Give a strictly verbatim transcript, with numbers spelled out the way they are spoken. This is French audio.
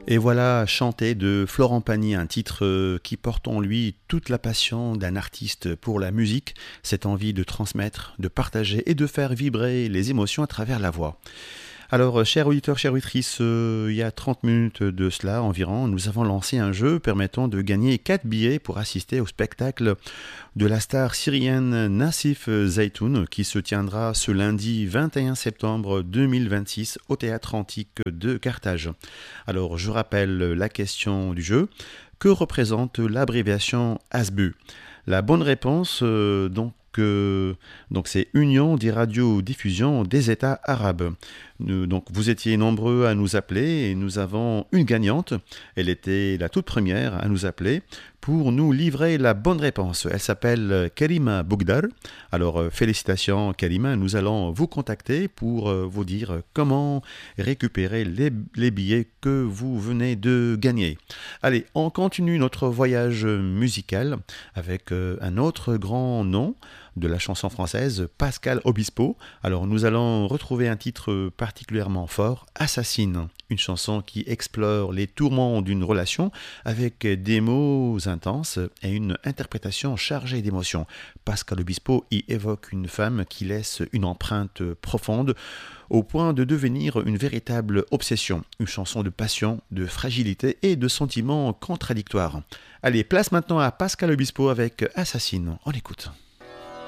Et voilà, chanter de Florent Pagny, un titre euh, qui porte en lui toute la passion d'un artiste pour la musique, cette envie de transmettre, de partager et de faire vibrer les émotions à travers la voix. Alors, euh, chers auditeurs, chères auditrices, euh, il y a trente minutes de cela environ, nous avons lancé un jeu permettant de gagner quatre billets pour assister au spectacle de la star syrienne Nassif Zaytoun qui se tiendra ce lundi vingt et un septembre deux mille vingt-six au Théâtre Antique de Carthage. Alors, je rappelle la question du jeu. Que représente l'abréviation A S B U? La bonne réponse, euh, donc, euh, donc c'est Union des radiodiffusions des États arabes. Nous- donc vous étiez nombreux à nous appeler et nous avons une gagnante. Elle était la toute première à nous appeler pour nous livrer la bonne réponse. Elle s'appelle Karima Bougdar. Alors euh, félicitations Karima, nous allons vous contacter pour euh, vous dire comment récupérer les, les billets que vous venez de gagner. Allez, on continue notre voyage musical avec euh, un autre grand nom de la chanson française, Pascal Obispo. Alors nous allons retrouver un titre particulièrement fort, Assassine, une chanson qui explore les tourments d'une relation avec des mots intenses et une interprétation chargée d'émotions. Pascal Obispo y évoque une femme qui laisse une empreinte profonde au point de devenir une véritable obsession, une chanson de passion, de fragilité et de sentiments contradictoires. Allez, place maintenant à Pascal Obispo avec Assassine, on écoute.